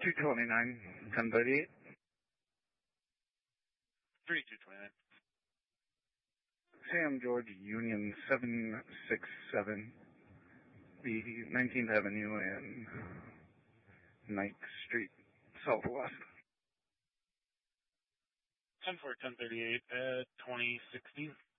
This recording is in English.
229, 1038. 3229. Sam George Union 767, the 19th Avenue and 9th Street, Southwest. 10-4, 1038 at 2016.